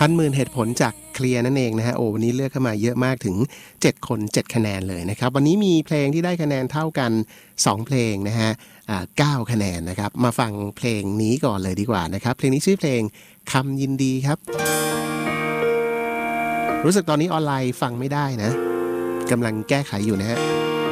10,000เหตุผลจากเคลียร์นั่นเองนะฮะโอ้วันนี้เลือกเข้ามาเยอะมากถึง7คน7คะแนนเลยนะครับวันนี้มีเพลงที่ได้คะแนนเท่ากัน2เพลงนะฮะ9คะแนนนะครับมาฟังเพลงนี้ก่อนเลยดีกว่านะครับเพลงนี้ชื่อเพลงคำยินดีครับรู้สึกตอนนี้ออนไลน์ฟังไม่ได้นะกำลังแก้ไขอยู่นะฮะ